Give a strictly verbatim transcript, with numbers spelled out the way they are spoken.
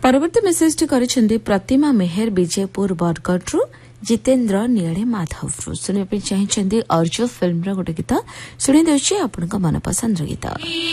परवर्ती message T करिसेंदी प्रतिमा मेहर विजयपुर बरगढ़ जितेन्द्र निळे माधव सुनिया चाहिए अर्जुन फिल्म गोटे गीत शुणी दे आपन मनपसंद गीत।